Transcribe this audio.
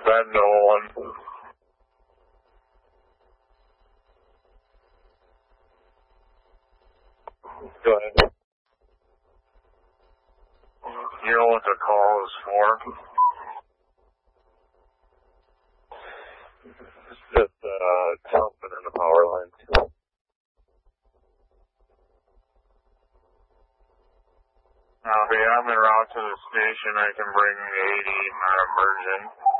Ben Nolan. Go ahead. You know what the call is for? It's just something in the power lines. Okay, I'm en route to the station. I can bring the 80, not emergent.